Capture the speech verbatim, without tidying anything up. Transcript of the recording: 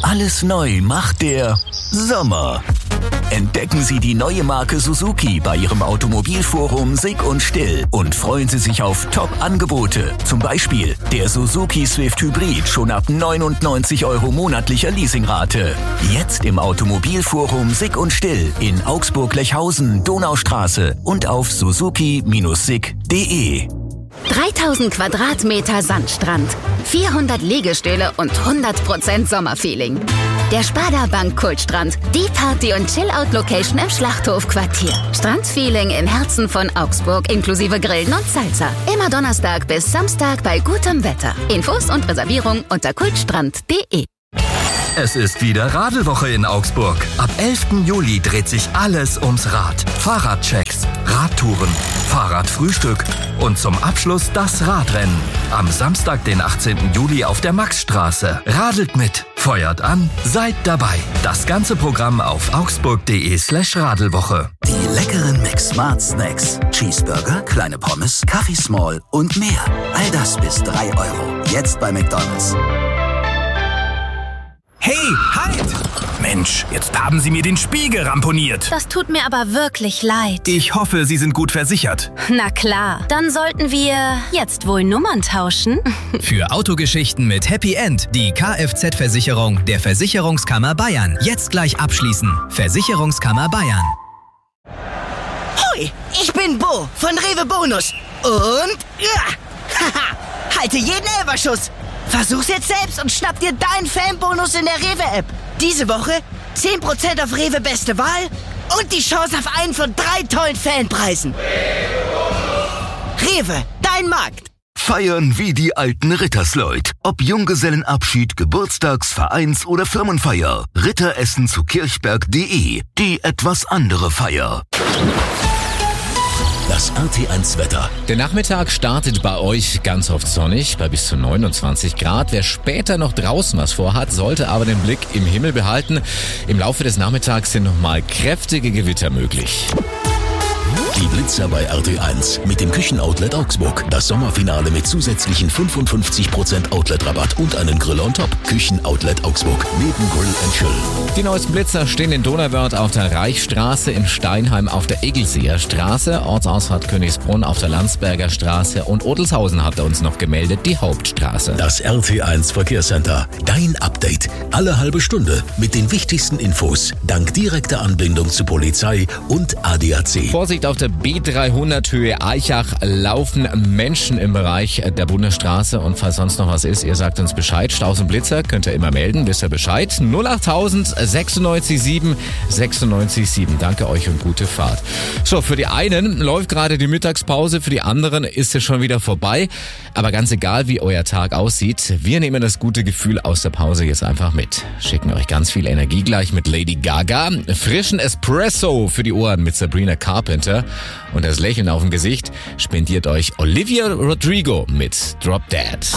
Alles neu macht der Sommer. Entdecken Sie die neue Marke Suzuki bei Ihrem Automobilforum Sick und Still und freuen Sie sich auf Top-Angebote. Zum Beispiel der Suzuki Swift Hybrid schon ab neunundneunzig Euro monatlicher Leasingrate. Jetzt im Automobilforum Sick und Still in Augsburg-Lechhausen, Donaustraße und auf suzuki Bindestrich sick punkt de. dreitausend Quadratmeter Sandstrand, vierhundert Liegestühle und hundert Prozent Sommerfeeling. Der Sparda Bank Kultstrand, die Party- und Chill-Out-Location im Schlachthofquartier. Strandfeeling im Herzen von Augsburg inklusive Grillen und Salsa. Immer Donnerstag bis Samstag bei gutem Wetter. Infos und Reservierung unter kultstrand punkt de. Es ist wieder Radelwoche in Augsburg. Ab elften Juli dreht sich alles ums Rad. Fahrradchecks, Radtouren, Fahrradfrühstück und zum Abschluss das Radrennen. Am Samstag, den achtzehnten Juli auf der Maxstraße. Radelt mit, feuert an, seid dabei. Das ganze Programm auf augsburg.de slash Radelwoche. Die leckeren McSmart Snacks. Cheeseburger, kleine Pommes, Kaffee Small und mehr. All das bis drei Euro. Jetzt bei McDonald's. Hey, halt! Mensch, jetzt haben Sie mir den Spiegel ramponiert. Das tut mir aber wirklich leid. Ich hoffe, Sie sind gut versichert. Na klar, dann sollten wir jetzt wohl Nummern tauschen. Für Autogeschichten mit Happy End die Kfz-Versicherung der Versicherungskammer Bayern. Jetzt gleich abschließen. Versicherungskammer Bayern. Hoi, ich bin Bo von Rewe Bonus. Und ja, haha, halte jeden Elferschuss. Versuch's jetzt selbst und schnapp dir deinen Fanbonus in der Rewe-App. Diese Woche zehn Prozent auf Rewe Beste Wahl und die Chance auf einen von drei tollen Fanpreisen. Rewe, dein Markt. Feiern wie die alten Rittersleut. Ob Junggesellenabschied, Geburtstags-, Vereins- oder Firmenfeier. Ritteressen zu kirchberg punkt de. Die etwas andere Feier. Das R T eins Wetter. Der Nachmittag startet bei euch ganz oft sonnig, bei bis zu neunundzwanzig Grad. Wer später noch draußen was vorhat, sollte aber den Blick im Himmel behalten. Im Laufe des Nachmittags sind nochmal kräftige Gewitter möglich. Die Blitzer bei R T eins mit dem Küchenoutlet Augsburg. Das Sommerfinale mit zusätzlichen fünfundfünfzig Prozent Outlet-Rabatt und einen Grill on top. Küchenoutlet Augsburg. Neben Grill and Chill. Die neuesten Blitzer stehen in Donauwörth auf der Reichsstraße, in Steinheim auf der Egelseer Straße, Ortsausfahrt Königsbrunn auf der Landsberger Straße und Odelshausen hat er uns noch gemeldet, die Hauptstraße. Das R T eins Verkehrscenter. Dein Update. Alle halbe Stunde mit den wichtigsten Infos. Dank direkter Anbindung zu Polizei und A D A C. Vorsicht auf der B dreihundert Höhe Eichach laufen Menschen im Bereich der Bundesstraße und falls sonst noch was ist, ihr sagt uns Bescheid. Staus und Blitzer könnt ihr immer melden, wisst ihr Bescheid. null achttausend sechsundneunzig sieben sechsundneunzig sieben. Danke euch und gute Fahrt. So, für die einen läuft gerade die Mittagspause, für die anderen ist es schon wieder vorbei. Aber ganz egal, wie euer Tag aussieht, wir nehmen das gute Gefühl aus der Pause jetzt einfach mit. Schicken euch ganz viel Energie gleich mit Lady Gaga, frischen Espresso für die Ohren mit Sabrina Carpenter und das Lächeln auf dem Gesicht spendiert euch Olivia Rodrigo mit Drop Dead.